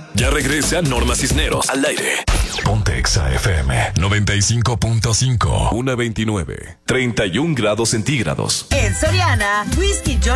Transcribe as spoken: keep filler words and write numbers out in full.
Ya regresa Norma Cisneros al aire. Ponte Exa F M noventa y cinco punto cinco. una veintinueve. treinta y un grados centígrados. En Soriana, Whisky Johnny